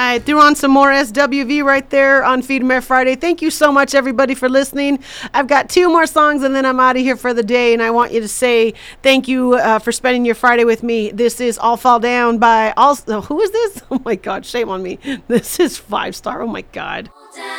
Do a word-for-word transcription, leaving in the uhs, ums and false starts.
I threw on some more S W V right there on Feed 'em Air Friday. Thank you so much, everybody, for listening. I've got two more songs, and then I'm out of here for the day. And I want you to say thank you uh, for spending your Friday with me. This is All Fall Down by all. Oh, who is this? Oh my God, shame on me. This is Five Star. Oh my God.